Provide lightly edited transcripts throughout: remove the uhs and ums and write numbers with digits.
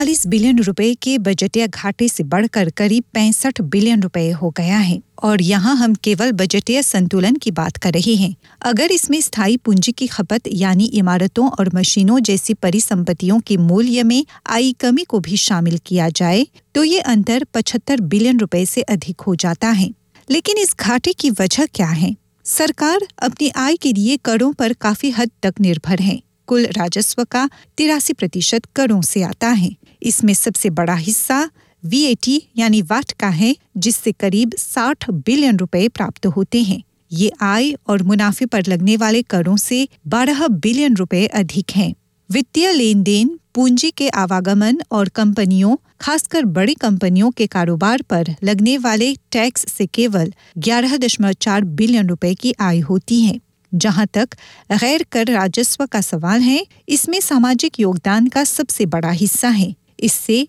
40 billion रुपए के बजटीय घाटे से बढ़कर करीब 65 बिलियन रुपए हो गया है और यहाँ हम केवल बजटीय संतुलन की बात कर रहे हैं। अगर इसमें स्थायी पूंजी की खपत यानी इमारतों और मशीनों जैसी परिसंपत्तियों के मूल्य में आई कमी को भी शामिल किया जाए तो ये अंतर 75 बिलियन रुपए से अधिक हो जाता है। लेकिन इस घाटे की वजह क्या है? सरकार अपनी आय के लिए करों पर काफी हद तक निर्भर है। कुल राजस्व का 83% करों से आता है। इसमें सबसे बड़ा हिस्सा VAT यानी वाट का है, जिससे करीब 60 बिलियन रुपए प्राप्त होते हैं। ये आय और मुनाफे पर लगने वाले करों से 12 बिलियन रुपए अधिक हैं। वित्तीय लेन देन, पूंजी के आवागमन और कंपनियों, खासकर बड़ी कंपनियों के कारोबार पर लगने वाले टैक्स से केवल 11.4 बिलियन रुपए की आय होती है। जहां तक गैर कर राजस्व का सवाल है, इसमें सामाजिक योगदान का सबसे बड़ा हिस्सा है। इससे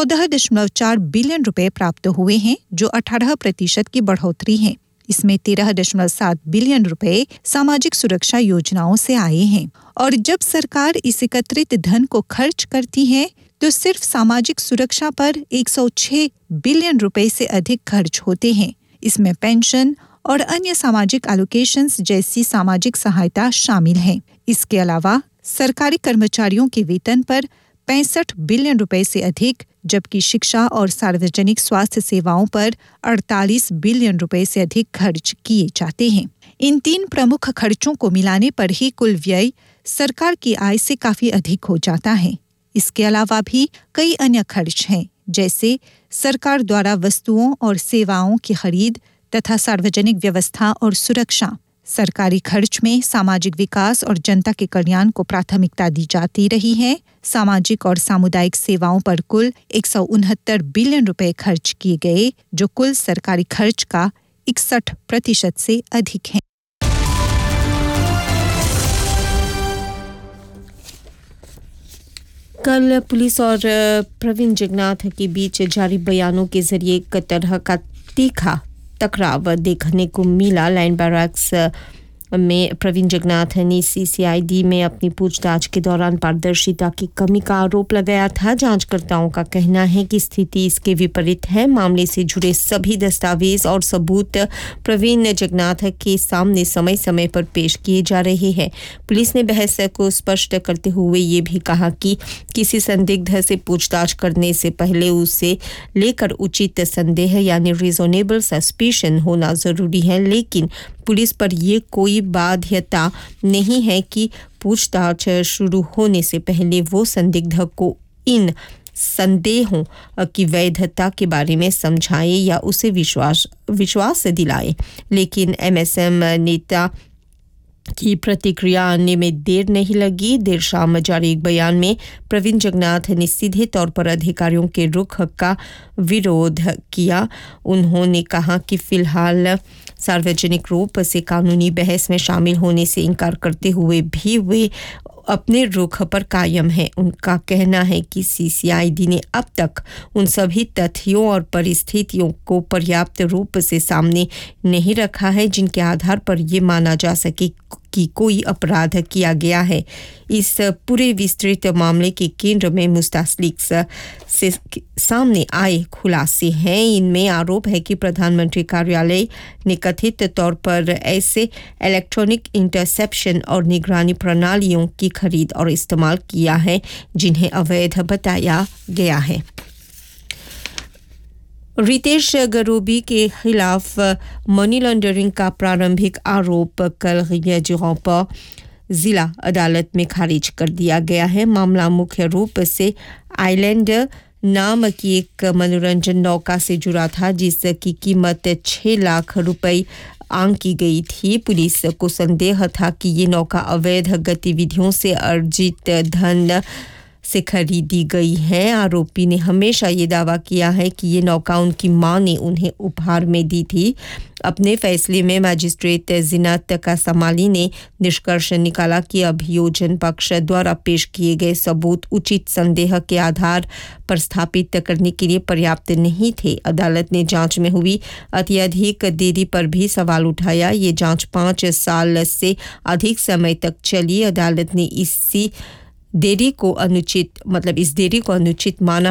14.4 बिलियन रुपए प्राप्त हुए हैं, जो 18% की बढ़ोतरी है। इसमें 13.7 बिलियन रुपए सामाजिक सुरक्षा योजनाओं से आए हैं। और जब सरकार इस एकत्रित धन को खर्च करती है तो सिर्फ सामाजिक सुरक्षा पर 106 बिलियन रुपए से अधिक खर्च होते हैं। इसमें पेंशन और अन्य सामाजिक एलोकेशंस जैसी सामाजिक सहायता शामिल है। इसके अलावा सरकारी कर्मचारियों के वेतन पर 65 बिलियन रुपए से अधिक, जबकि शिक्षा और सार्वजनिक स्वास्थ्य सेवाओं पर 48 बिलियन रुपए से अधिक खर्च किए जाते हैं। इन तीन प्रमुख खर्चों को मिलाने पर ही कुल व्यय सरकार की आय से काफी अधिक हो जाता है। इसके अलावा भी कई अन्य खर्च हैं, जैसे सरकार द्वारा वस्तुओं और सेवाओं की खरीद तथा सार्वजनिक व्यवस्था और सुरक्षा। सरकारी खर्च में सामाजिक विकास और जनता के कल्याण को प्राथमिकता दी जाती रही है। सामाजिक और सामुदायिक सेवाओं पर कुल 169 बिलियन रुपए खर्च किए गए, जो कुल सरकारी खर्च का 61% से अधिक है। कल पुलिस और प्रवीण जगन्नाथ के बीच जारी बयानों के जरिए एक तरह का तीखा टकराव देखने को मिला। लाइन बैरक्स में प्रवीण जगन्नाथ ने CCID में अपनी पूछताछ के दौरान पारदर्शिता की कमी का आरोप लगाया था। जांचकर्ताओं का कहना है कि स्थिति इसके विपरीत है। मामले से जुड़े सभी दस्तावेज और सबूत प्रवीण जगन्नाथ के सामने समय समय पर पेश किए जा रहे हैं। पुलिस ने बहस को स्पष्ट करते हुए ये भी कहा कि किसी संदिग्ध से पूछताछ करने से पहले उसे लेकर उचित संदेह यानी रीजनेबल सस्पिशन होना जरूरी है, लेकिन पुलिस पर यह कोई बाध्यता नहीं है कि पूछताछ शुरू होने से पहले वो संदिग्ध को इन संदेहों की वैधता के बारे में समझाए या उसे विश्वास दिलाए। लेकिन MSM नेता की प्रतिक्रिया आने में देर नहीं लगी। देर शाम जारी एक बयान में प्रवीण जगन्नाथ ने सीधे तौर पर अधिकारियों के रुख का विरोध किया। उन्होंने कहा कि फिलहाल सार्वजनिक रूप से कानूनी बहस में शामिल होने से इनकार करते हुए भी वे अपने रुख पर कायम है। उनका कहना है कि CCID ने अब तक उन सभी तथ्यों और परिस्थितियों को पर्याप्त रूप से सामने नहीं रखा है जिनके आधार पर ये माना जा सके कि कोई अपराध किया गया है। इस पूरे विस्तृत मामले के केंद्र में मुस्तासलीक से सामने आए खुलासे हैं। इनमें आरोप है कि प्रधानमंत्री कार्यालय ने कथित तौर पर ऐसे इलेक्ट्रॉनिक इंटरसेप्शन और निगरानी प्रणालियों की खरीद और इस्तेमाल किया है जिन्हें अवैध बताया गया है। रितेश गरोबी के खिलाफ मनी लॉन्ड्रिंग का प्रारंभिक आरोप कल गियाजुआपा जिला अदालत में खारिज कर दिया गया है। मामला मुख्य रूप से आइलैंड नाम की एक मनोरंजन नौका से जुड़ा था, जिसकी कीमत 6 लाख रुपए आंकी गई थी। पुलिस को संदेह था कि ये नौका अवैध गतिविधियों से अर्जित धन से खरीदी गई है। आरोपी ने हमेशा ये दावा किया है कि ये नौका उनकी मां ने उन्हें उपहार में दी थी। अपने फैसले में मजिस्ट्रेट जिनात कासमाली ने निष्कर्ष निकाला कि अभियोजन पक्ष द्वारा पेश किए गए सबूत उचित संदेह के आधार पर स्थापित करने के लिए पर्याप्त नहीं थे। अदालत ने जांच में हुई अत्यधिक देरी पर भी सवाल उठाया। ये जांच 5 साल से अधिक समय तक चली। अदालत ने इसी देरी को अनुचित माना